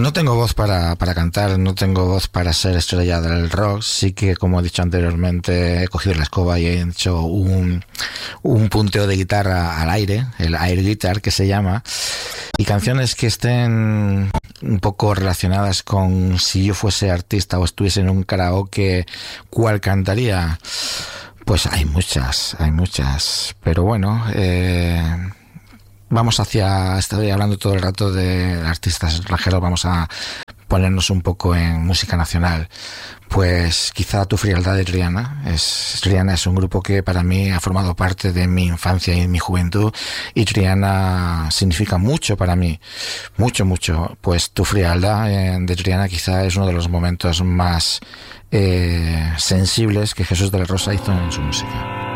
Pues no tengo voz para cantar, no tengo voz para ser estrella del rock. Sí que, como he dicho anteriormente, he cogido la escoba y he hecho un punteo de guitarra al aire, el air guitar que se llama, y canciones que estén un poco relacionadas con si yo fuese artista o estuviese en un karaoke, ¿cuál cantaría? Pues hay muchas, pero bueno, estoy hablando todo el rato de artistas extranjeros, vamos a ponernos un poco en música nacional. Pues quizá Tu frialdad de Triana. Triana es un grupo que para mí ha formado parte de mi infancia y mi juventud, y Triana significa mucho para mí, mucho. Pues Tu frialdad de Triana quizá es uno de los momentos más sensibles que Jesús de la Rosa hizo en su música.